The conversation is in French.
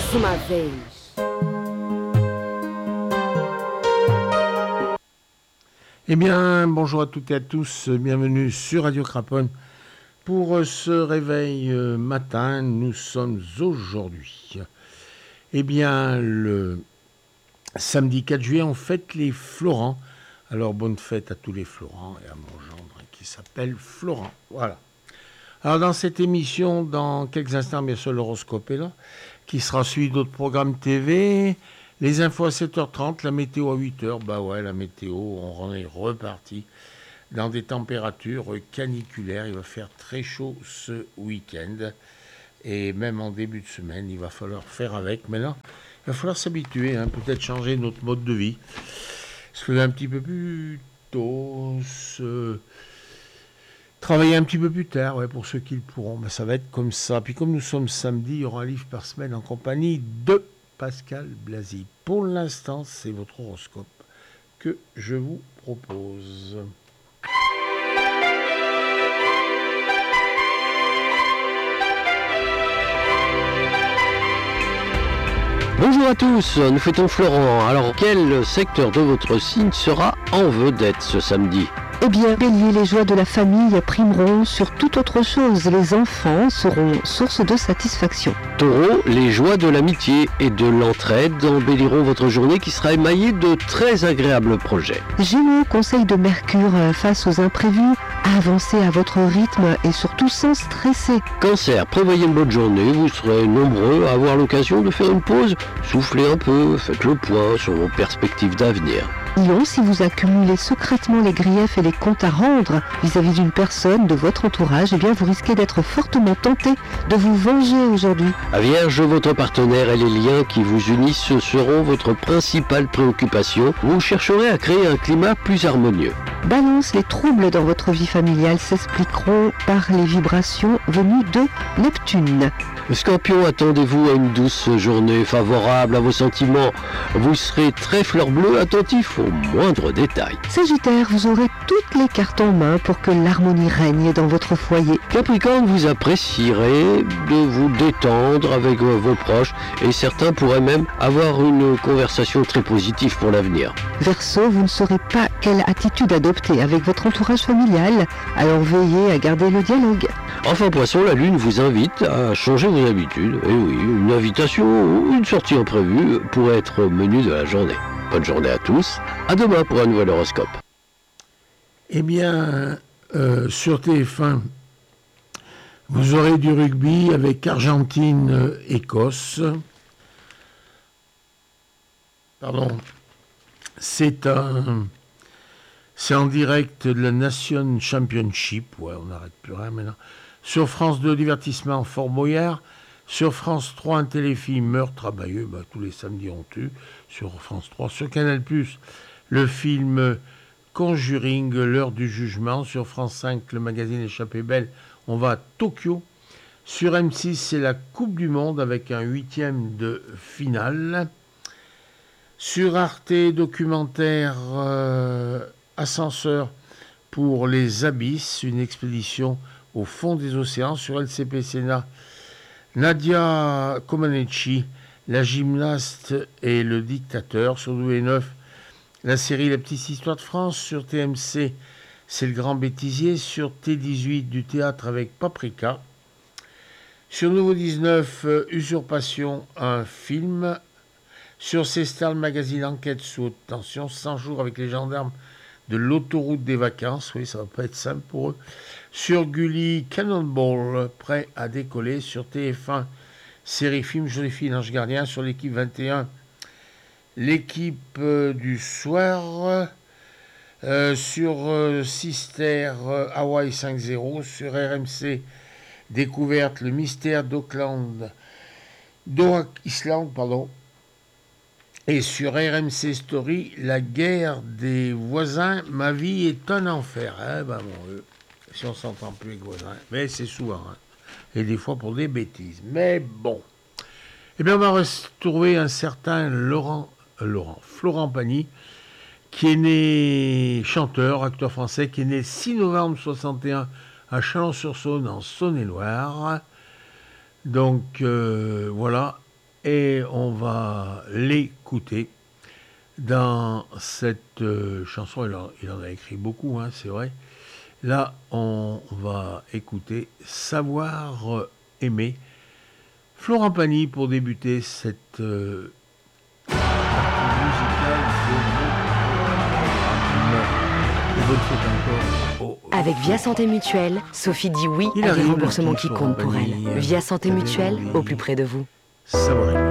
uma vez. Eh bien, bonjour à toutes et à tous, bienvenue sur Radio Craponne. Pour ce réveil matin, nous sommes aujourd'hui, eh bien, le samedi 4 juillet, on fête les Florents. Alors, bonne fête à tous les Florents et à mon gendre qui s'appelle Florent. Voilà. Alors, dans cette émission, dans quelques instants, bien sûr, l'horoscope est là, qui sera suivi d'autres programmes TV. Les infos à 7h30, la météo à 8h. Bah ouais, la météo, on est reparti dans des températures caniculaires. Il va faire très chaud ce week-end. Et même en début de semaine, il va falloir faire avec. Maintenant, il va falloir s'habituer, peut-être changer notre mode de vie. Se lever un petit peu plus tôt, travailler un petit peu plus tard, ouais, pour ceux qui le pourront. Ben, ça va être comme ça. Puis comme nous sommes samedi, il y aura un livre par semaine en compagnie de Pascal Blasi. Pour l'instant, c'est votre horoscope que je vous propose. Bonjour à tous, nous fêtons Florent. Alors, quel secteur de votre signe sera en vedette ce samedi ? Eh bien, Bélier, les joies de la famille primeront sur toute autre chose. Les enfants seront source de satisfaction. Taureau, les joies de l'amitié et de l'entraide embelliront votre journée qui sera émaillée de très agréables projets. Gémeaux, conseil de Mercure face aux imprévus, avancez à votre rythme et surtout sans stresser. Cancer, prévoyez une bonne journée, vous serez nombreux à avoir l'occasion de faire une pause, soufflez un peu, faites le point sur vos perspectives d'avenir. Lion, si vous accumulez secrètement les griefs et les comptes à rendre vis-à-vis d'une personne de votre entourage, eh bien vous risquez d'être fortement tenté de vous venger aujourd'hui. Vierge, votre partenaire et les liens qui vous unissent seront votre principale préoccupation. Vous chercherez à créer un climat plus harmonieux. Balance, les troubles dans votre vie familiale s'expliqueront par les vibrations venues de Neptune. Scorpion, attendez-vous à une douce journée favorable à vos sentiments. Vous serez très fleur bleue, attentif aux moindres détails. Sagittaire, vous aurez toutes les cartes en main pour que l'harmonie règne dans votre foyer. Capricorne, vous apprécierez de vous détendre avec vos proches et certains pourraient même avoir une conversation très positive pour l'avenir. Verseau, vous ne saurez pas quelle attitude adopter avec votre entourage familial, alors veillez à garder le dialogue. Enfin Poisson, la Lune vous invite à changer vos habitudes. Et oui, une invitation ou une sortie imprévue pourrait être au menu de la journée. Bonne journée à tous, à demain pour un nouvel horoscope. Eh bien, sur TF1, vous aurez du rugby avec Argentine-Écosse. Pardon. C'est en direct de la Nation Championship. Ouais, on n'arrête plus rien maintenant. Sur France 2, divertissement Fort Boyard. Sur France 3, un téléfilm Meurtre à Bayeux. Tous les samedis on tue. Sur France 3. Sur Canal+, le film Conjuring, l'heure du jugement. Sur France 5, le magazine Échappée Belle, on va à Tokyo. Sur M6, c'est la Coupe du Monde avec un 8e de finale. Sur Arte, documentaire Ascenseur pour les abysses, une expédition au fond des océans. Sur LCP Sénat, Nadia Comaneci, la gymnaste et le dictateur. Sur W9, la série La petite histoire de France. Sur TMC, c'est le grand bêtisier. Sur T18, du théâtre avec Paprika. Sur Nouveau 19, Usurpation, un film. Sur C-Star, le magazine Enquête sous haute tension, 100 jours avec les gendarmes de l'autoroute des vacances. Oui, ça va pas être simple pour eux. Sur Gulli, Cannonball, prêt à décoller. Sur TF1, série film Joséphine Ange Gardien. Sur l'équipe 21, l'équipe du soir. Sur Sister, Hawaii 5-0. Sur RMC, découverte, le mystère d'Auckland, Island, pardon. Et sur RMC Story, la guerre des voisins, ma vie est un enfer. Si on s'entend plus avec les voisins, mais c'est souvent, et des fois pour des bêtises. Mais bon. Eh bien, on va retrouver un certain Florent Pagny, qui est né chanteur, acteur français, qui est né le 6 novembre 61 à Chalon-sur-Saône, en Saône-et-Loire. Donc, voilà. et on va l'écouter dans cette chanson. Il en a écrit beaucoup, hein, c'est vrai. Là, on va écouter Savoir aimer. Florent Pagny pour débuter cette musicale de bonne fête encore. Avec Via Santé Mutuelle, Sophie dit oui à des remboursements qui comptent pour elle. Via Santé Mutuelle, au plus près de vous. Savoir aimer.